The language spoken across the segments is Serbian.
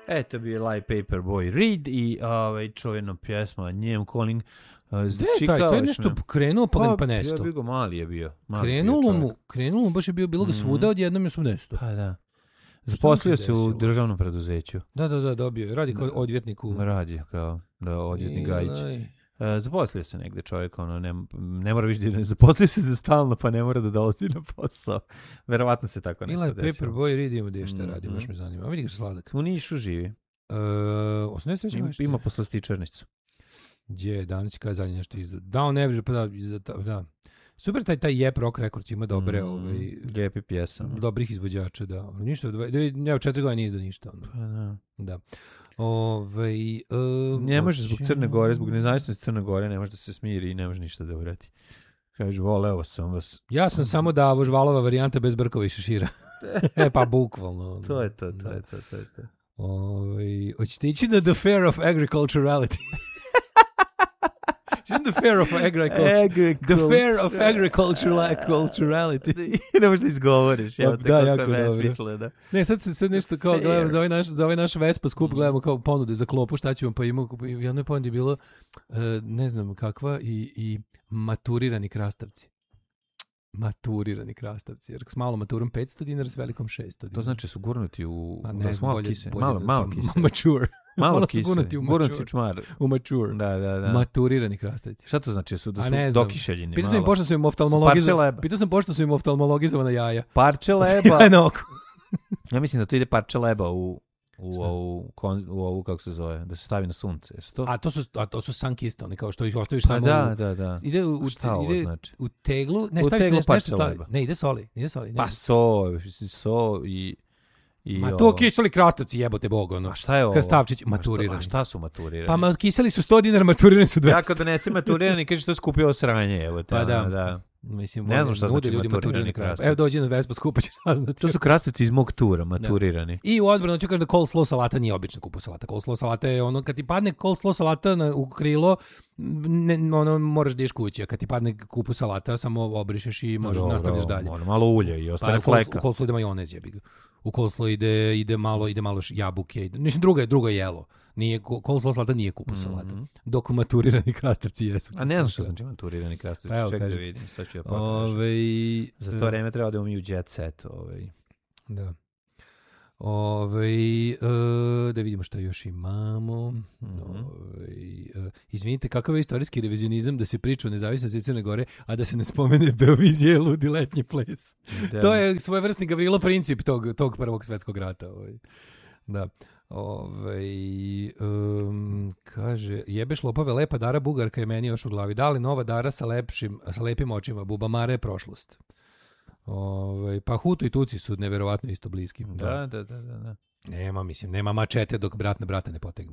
Eto bi je Live Paperboy Reed i čuvena pjesma Njem Calling. To je nešto krenuo pa nesto. Ja bih go mali je bio. Krenulo mu, baš je bilo ga svuda, odjednom je nesto. Pa da. Zaposlio se u državnom preduzeću. Da, dobio je. Radi kao odvjetnik u... Radi kao odvjetnik Gajić. Zaposlio se negde čovjek, ne mora više da zaposlio se za stalno, pa ne mora da dolazi na posao. Verovatno se tako nešto desilo. Ili Paperboy Reed ima gdje šta radi, baš me zanima. A vidi ga se sladak. U Nišu živi. 83. Ima poslastičarnicu. Gdje, danas kada zadnje nešto izdao. Down Average, da. Super, taj Jep Rock Records ima dobre lijepi pjesama. Dobrih izvođača, da. Ništa, ja 4 godine nije izdao ništa. Da. Ne može zbog Crne Gore, zbog nezavisnosti Crne Gore, ne može da se smiri i ne može ništa da uradi. Kaže, voleo sam vas. Ja sam samo Davo Žvalova varijanta bez brkova i šešira. Pa bukvalno. To je to. Hoćete ići na The Fair of Agriculturality? The Fair of Agriculture. The Fair of Agriculturality. Ne možeš da izgovoriš. Da, jako dobro. Ne, sad nešto kao gledamo za ovaj naš Vespa skup, gledamo kao ponude za klopu, šta ću vam pa imao. U jednoj ponudi je bilo, ne znam kakva, i maturirani krastavci. Maturirani krastavci. Jer s malom maturom 500 dinara, s velikom 600 dinara. To znači su gurnuti u... Ne, malo kise. Malo kise. Mature. Malo kise. Gurnuti čmar. U mature. Da. Maturirani krastavci. Šta to znači? Da su dokišeljeni? Pitao sam pošto su im oftalmologizovana jaja. Parče leba. Sjajno oko. Ja mislim da to ide parče leba u ovu, kako se zove, da se stavi na sunce. To su sunkiste, oni kao što ih ostaviš samo... Da. Ide znači? U teglu, ne, u staviš teglu nešto stavi. Ne, ide soli. Pa so i ma to kiseli krastavci, jebote bog, ono. A šta je ovo? Krastavčić, maturirani. A šta su maturirani? Pa kiseli su 100 dinara, maturirani su 200. Ja kad donesi maturirani, kažeš to skupio sranje, evo te. Pa da. Mislim, ne znam šta znači maturirani krastavci. Evo dođi na Vespa skupa ćeš saznati. To su krastavci iz mog tura, maturirani. Da. I u odbranu ću kažem da coleslaw salata nije obična kupu salata. Coleslaw salata je ono, kad ti padne coleslaw salata u krilo, moraš da ješ kući, a kad ti padne kupu salata, samo obrišeš i možeš nastaviš dalje. Malo ulje i ostane fleka. U coleslaw ide majonez, jebi ga. U coleslaw ide malo jabuke. Mislim, drugo je jelo. Coleslaw salata nije kupu salata. Dok maturirani krastavci jesu. A ne znam što znači maturirani krastavci. Ček da vidim. Sad ću ja pokažem. Za to vreme treba da umiju jet set. Da. Da vidimo šta još imamo. Izvinite, kakav je istorijski revizionizam da se priča o nezavisnosti Crne Gore, a da se ne spomene Beovizija i ludi letnji ples. Da. To je svojevrsni Gavrilo princip tog Prvog svjetskog rata. Da. Kaže, jebeš lopove, lepa Dara Bugarka je meni još u glavi. Da li nova Dara sa lepim očima? Bubamara je prošlost. Pa Hutu i Tuci su neverovatno isto bliski. Da. Nema mačete dok brat na brata ne potegne.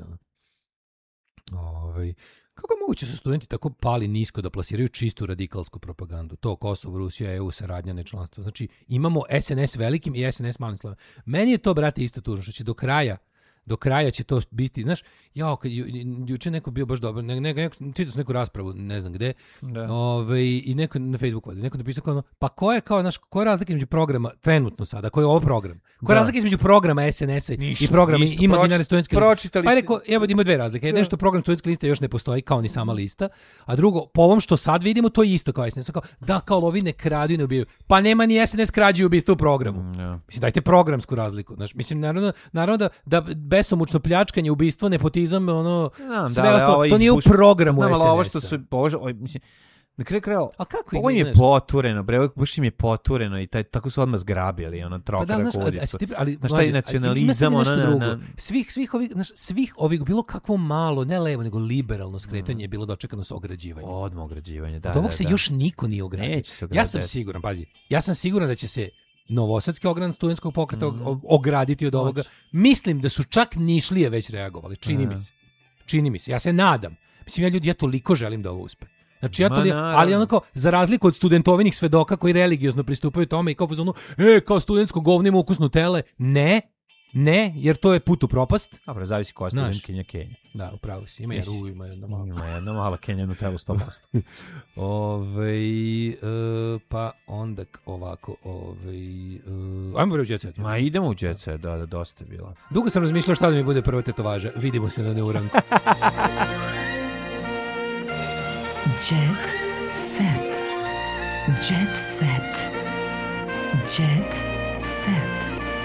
Kako je moguće su studenti tako pali nisko da plasiraju čistu radikalsku propagandu? To Kosovo, Rusija, EU, saradnja, nečlanstvo. Znači, imamo SNS velikim i SNS malim slovom. Meni je to, brate, isto tužno, što će do kraja će to biti, znaš, kad juče neko bio baš dobar, čitao sam neku raspravu, ne znam gde, i neko na Facebooku, neko napisao kao, pa koja je razlika između programa, trenutno sada, koji je ovo program? Koja je razlika između programa SNS-a i programa imaginarne studentske liste? Pa je rekao, evo ima dve razlike. Nešto program studentske liste još ne postoji, kao ni sama lista, a drugo, po ovom što sad vidimo, to je isto kao SNS. Kao lovi ne kradu i ne ubijaju. Pa nema ni SNS krađe i ubistva u programu. Mislim, dajte programsku razliku. Mislim, naravno da besomučno pljačkanje, ubistvo, nepotizam, sve ostalo, to nije u programu SNS-a. Znam, ali ovo što su, mislim, na kraju kraju, ovo im je potureno, baš im je potureno i tako su odmah zgrabili, trokara kudicu. Znaš, taj nacionalizam, svih ovih, bilo kakvo malo, ne levo, nego liberalno skretanje je bilo dočekano s ograđivanjem. Odmah ograđivanje, da. Od ovog se još niko nije ogradio. Ja sam siguran da će se novosadski ogran studentskog pokreta ograditi od ovoga. Mislim da su čak Nišlije već reagovali. Čini mi se. Ja se nadam. Mislim, ja toliko želim da ovo uspe. Znači, ali onako, za razliku od studentovinih svedoka koji religiozno pristupaju tome i kao fazonu, kao studentsko govno ima ukusnu tele, ne, Ne, jer to je put u propast. Dobro, zavisi koja studentkinja Kenja. Da, upravo si. Ima jedna mala. Ima jedna mala Kenja Nutella 100%. Pa onda ovako, ajmo bre u Jet Set. Ma idemo u Jet Set, da, dosta je bilo. Dugo sam razmišljao šta da mi bude prva tetovaža. Vidimo se na neuranku. Jet Set. Jet Set. Jet Set.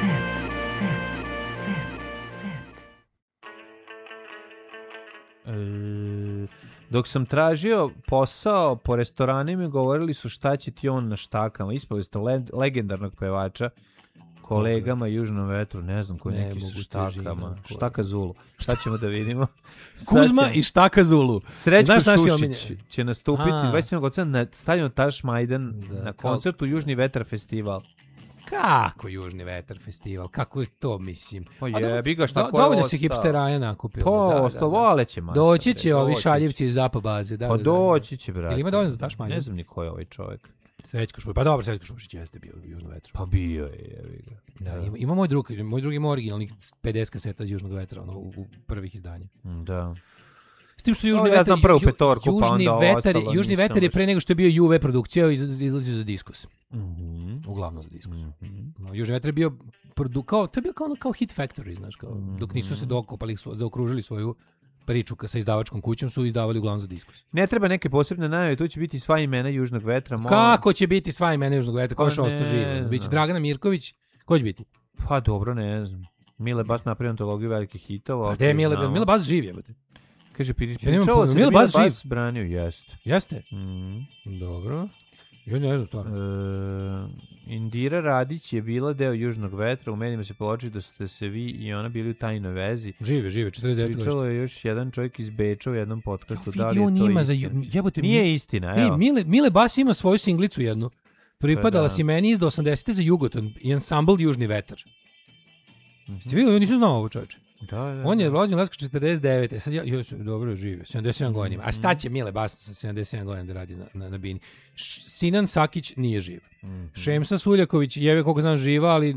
Dok sam tražio posao po restoranima, govorili su šta će ti on na štakama. Ispali ste legendarnog pevača kolegama Južnom vetru, ne znam koji neki su štakama. Štaka Zulu. Šta ćemo da vidimo? Kuzma i Štaka Zulu. Srećko Šušić će nastupiti 27. godina na stadionu Tašmajdan na koncertu Južni vetar festival. Kako Južni vetar festival? Kako je to, mislim? Pa jebi ga šta ko je dovoljno se hipsteraja nakupilo. To valeće masa. Doći će ovi šaljivci iz Zapa baze. Pa doći će, brate. Ili ima dovoljno za Tašmajdan? Ne znam ni ko je ovaj čovjek. Srećko Šušić. Pa dobro, Srećko Šušić jeste bio u Južnom vetru. Pa bio je, jebi ga. Da, ima moj drug ima originalnih 50 kaseta Južnog vetra, u prvih izdanja. Da. S tim što Južni vetar, ja znam prvu petorku, pa onda ostalo. Južni vetar je pre nego što je bio Juve produkcija, izlazio za Diskus. Uglavnom za Diskus. Južni vetar je bio to je bio kao Hit Factory, znaš, dok nisu se dokopali, zaokružili svoju priču sa izdavačkom kućom, su izdavali uglavnom za Diskus. Ne treba neke posebne najave, tu će biti sva imena Južnog vetra. Kako će biti sva imena Južnog vetra? Ko još ostao živo? Biće Dragana Mirković, ko će biti? Pa dobro, ne znam. Mile Bas napravio antologiju velikih hitova. Pa gde je Mile Bas živ, jebote? Kaže, pričalo se da Mile Bas branio, jeste. Jeste? Dobro. Ja ne znam stvarno. Indira Radić je bila deo Južnog vetra, u medijima se poloči da ste se vi i ona bili u tajnoj vezi. Žive, 49. Pričalo je još jedan čovjek iz Beča u jednom podcastu. Da li je to istina? Nije istina, evo. Mile Bas ima svoju singlicu jednu. Pripadala si meni iz 80. za Jugoton i ansambl Južni vetar. Ste vidjeli, ja nisam znao ovo čovječe. Da. On je rođen Laska 49. Sad ja dobro živio, 77 godina. A šta će Mile Bas sa 77 godina da radi na bini? Sinan Sakić nije živ. Šemsa Suljaković je koliko znam živa, ali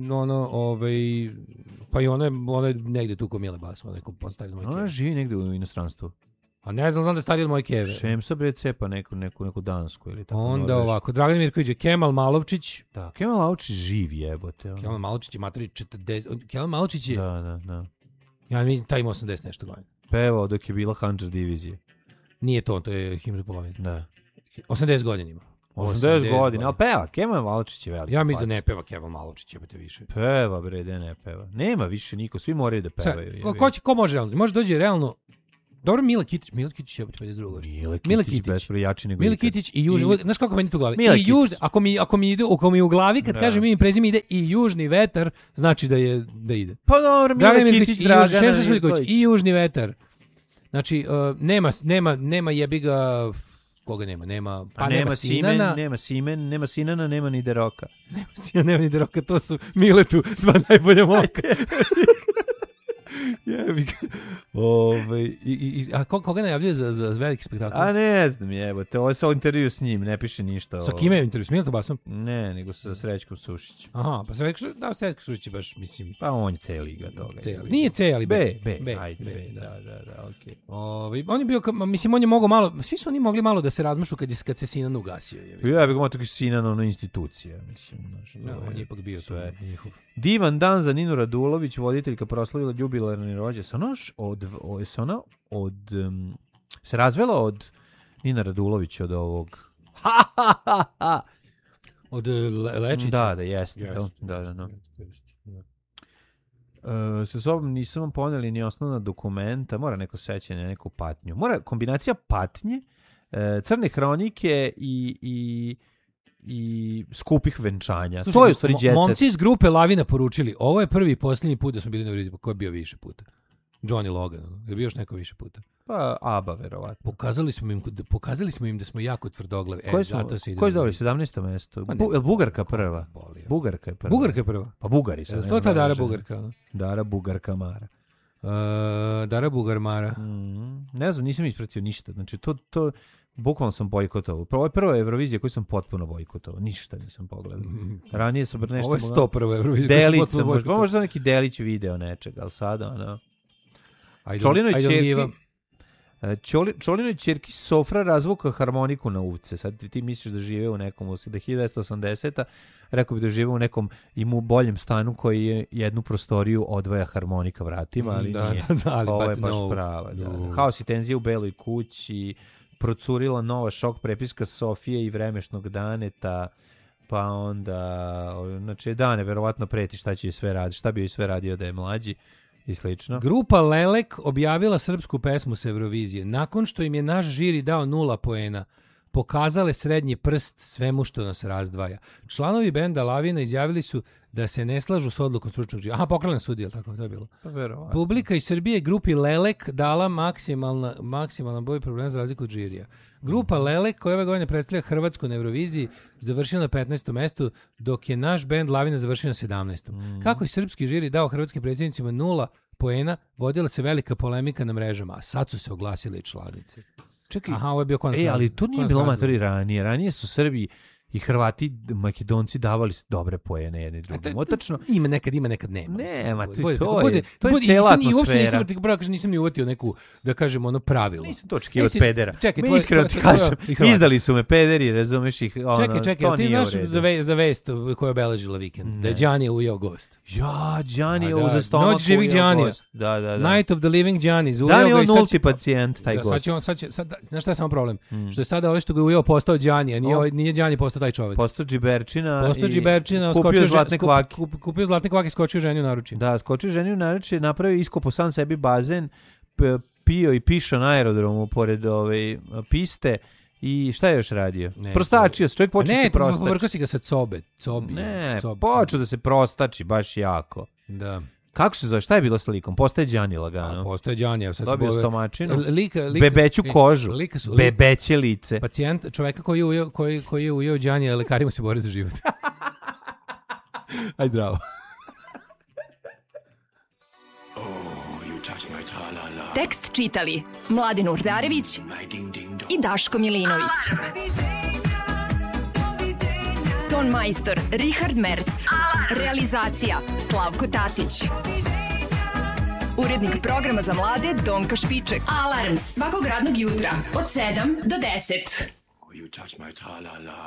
pa i ona je negde tu ko Mile Bas, ona živi negde u inostranstvu. A ne znam da je stariji od moje keve. Šemsa bre cepa neku dansku ili tako. Onda ovako, Dragan Mirković je Kemal Malovčić. Da, Kemal Malovčić živ jebote. Kemal Malovčić je materi 40. Kemal Malovčić je... Da. Ja mislim, taj ima 80 nešto godina. Pevao dok je bila Handžar divizija. Nije to je Himno za polovinu. Da. 80 godina ima. 80 godina, ali peva, Kemal Malovčić je veliki. Ja mislim da ne peva Kemal Malovčić, jebate više. Peva bre, da ne peva. Nema više niko, svi moraju da pevaju. Ko može realno? Može dođe realno. Dobro, Mile Kitić je 52 godine. Mile Kitić jači nego Mile Kitić i Južni, znaš kako meni to u glavi? I Južni, ako mi u glavi kad kažem ime i prezime ide i Južni vetar, znači da ide. Pa dobro, Mile Kitić, Dragana Mirković i Južni vetar. Znači nema jebiga koga nema. Pa nema Sinana. Nema Sinana, nema ni Deroka. Nema ni Deroka, to su Miletu dva najbolja momka. Jebi ga. A koga najavljuje za veliki spektakl? A ne znam, jebote, ovo je sa intervju s njim, ne piše ništa. Sa kime je intervju? S Miletom Basom? Ne, nego sa Srećkom Sušićem. Aha, pa Srećko Sušić je baš, mislim... Pa on je C liga toga. Nije C, ali B. Ajde, B, da, okej. On je bio, mislim, on je mogao malo, svi su oni mogli malo da se razmašu kad se Sinan ugasio. Ja bih tako Sinan institucija, mislim. On je ipak bio sve njihov. Divan dan za Ninu Radulović, voditeljka proslavila jubilarni rođendan. Se razvela od Nina Radulović od ovog... Od Lečića? Da, jeste. Da. Sa sobom nisam vam poneli ni osnovna dokumenta, mora neko sećanje, neku patnju. Mora kombinacija patnje, crne hronike i skupih venčanja. Slušaj, to je u stvari Jet Set. Momci iz grupe Lavina poručili, ovo je prvi i posljednji put da smo bili na Euroviziji, ko je bio više puta? Johnny Logan, je bio još neko više puta? Pa ABBA, verovatno. Pokazali smo im da smo jako tvrdoglavi. Ko je dobili 17. mesto? Je Bugarka prva? Bugarka je prva. Pa Bugari se. To je ta Dara Bugarka? Dara Bugarka Mara. Dara Bugar Mara. Ne znam, nisam ispratio ništa. Znači, to Bukvalno sam bojkotovao. Ovo je prva Eurovizija koju sam potpuno bojkotovao. Ništa nisam pogledao. Ranije sam nešto... Ovo je 101. Eurovizija. Delić sam možda neki delić video nečega, ali sada, ono... Čolinoj ćerki Sofra razvuka harmoniku na uvce. Sad ti misliš da žive u nekom, da 1980-a, rekao bi da žive u nekom imu boljem stanu koji je jednu prostoriju odvaja harmonika vratima, ali nije. Ali ovo je baš prava. Da. Haos i tenzija u Beloj kući, procurila nova šok prepiska Sofije i Vremešnog Daneta, pa onda, znači Dane verovatno preti šta će sve raditi, šta bi joj sve radio da je mlađi i slično. Grupa Lelek objavila srpsku pesmu sa Eurovizije. Nakon što im je naš žiri dao 0 poena, pokazale srednji prst svemu što nas razdvaja. Članovi benda Lavina izjavili su da se ne slažu s odlukom stručnog žirija. Aha, pokralen sudija, tako to je bilo. Pa verovatno. Publika iz Srbije grupi Lelek dala maksimalan broj problema za razliku od žirija. Grupa Lelek, koja ove godine predstavlja Hrvatsku na Euroviziji, završila na 15. mestu, dok je naš bend Lavina završio na 17. Kako je srpski žiri dao hrvatskim predsjednicima 0 poena, vodila se velika polemika na mrežama, a sad su se oglasile i članice. Čekaj, aha, ovo je bio konac. Ali to nije bilo matori ranije. Ranije su Srbi i Hrvati, Makedonci davali dobre poene jedni drugim. Otačno. Ima nekad nema. Nema, to je cijela atmosfera. Nisam ni uvatio neku, da kažem, ono pravilo. Nisam to očekivao od pedera. Čekaj, iskreno ti kažem, izdali su me pederi, razumeš ih. Čekaj, ti znaš za vest koja je obeležila vikend, da je Đani ujeo gost. Ja, Đani je uze stomak Noć živih Đanija. Da. Night of the Living Đani. Da li on nulti pacijent, taj gost? Znaš šta je samo problem? Što je sada ovo što ga je ujeo postao Đani, a nije Đani postao taj čovjek. Postao džiberčina, kupio zlatne kvake i skočio ženi u naručje. Da, skočio ženi u naručje, napravio iskopo sam sebi bazen, pio i pišao na aerodromu pored piste i šta je još radio? Prostačio se, čovjek počeo se prostači. Ne, povrkao si ga sa cobe. Počeo da se prostači, baš jako. Da. Kako se zove? Šta je bilo s likom? Postaje Đani lagano. Postaje Đani. Dobio stomačinu. Bebeću kožu. Bebeće lice. Pacijent, čoveka koji je ujeo Đani, a lekarima se bore za život. Aj zdravo. Tekst čitali Mladen Urdarević i Daško Milinović. Ton majstor Richard Merc. Realizacija Slavko Tatić. Urednik programa za mlade Donka Špiček. Alarms svakog radnog jutra od 7 do 10.